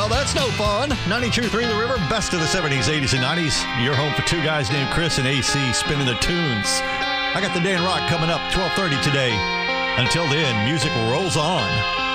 Well, that's no fun. 92.3 The River, best of the 70s, 80s, and 90s. Your home for two guys named Chris and AC spinning the tunes. I got the Dan Rock coming up 12:30 today. Until then, music rolls on.